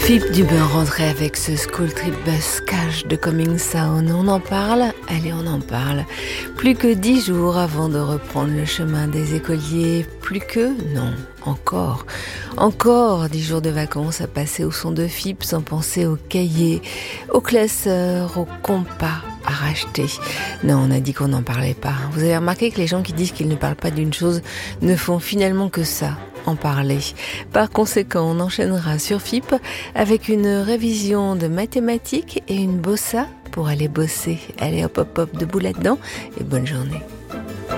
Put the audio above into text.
Philippe Dubin rentrait avec ce School Trip Bus Cash de Coming Sound. On en parle, allez on en parle. Plus que 10 jours avant de reprendre le chemin des écoliers. Plus que, non, encore 10 jours de vacances à passer au son de FIP sans penser aux cahiers, aux classeurs, aux compas à racheter. Non, on a dit qu'on n'en parlait pas. Vous avez remarqué que les gens qui disent qu'ils ne parlent pas d'une chose ne font finalement que ça, en parler. Par conséquent, on enchaînera sur FIP avec une révision de mathématiques et une bossa pour aller bosser. Allez hop hop hop, debout là-dedans et bonne journée.